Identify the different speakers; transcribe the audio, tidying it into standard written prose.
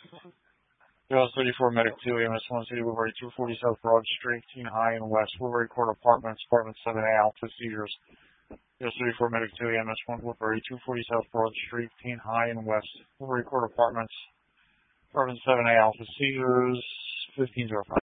Speaker 1: US 34 Medic 2, AMS 1 City, Woodbury 240 South Broad Street, 18 High and West, Woodbury Court Apartments, Apartment 7A, Alpha Seizures. US 34 Medic 2, AMS 1 Woodbury 240 South Broad Street, 18 High and West, Woodbury Court Apartments, Apartment 7A, Alpha Seizures, 1505.